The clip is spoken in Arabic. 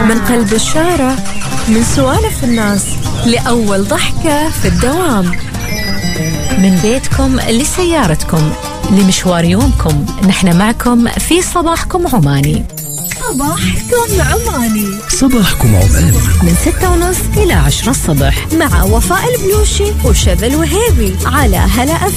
من قلب الشارع، من سوالف الناس لأول ضحكة في الدوام، من بيتكم لسيارتكم لمشوار يومكم، نحن معكم في صباحكم عماني. صباحكم عماني، صباحكم عماني من 6:30 إلى 10 الصبح مع وفاء البلوشي وشذى الوهيبي على هلا